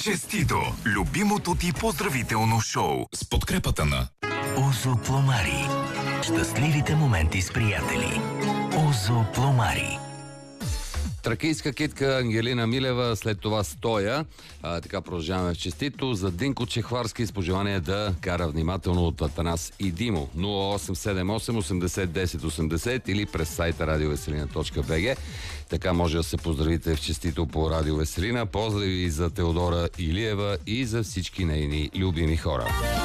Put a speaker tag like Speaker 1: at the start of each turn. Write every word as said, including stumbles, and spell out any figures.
Speaker 1: Честито! Любимото ти поздравително шоу с подкрепата на
Speaker 2: Озо Пломари. Щастливите моменти с приятели. Озо Пломари.
Speaker 3: Тракийска китка Ангелина Милева, след това Стоя. А, така продължаваме в честито. За Динко Чехварски с пожелание да кара внимателно от Атанас и Димо. нула осем седем осем осемдесет десет осемдесет или през сайта радиовеселина точка бг. Така може да се поздравите в честито по Радио Веселина. Поздрави за Теодора Илиева и за всички нейни любими хора.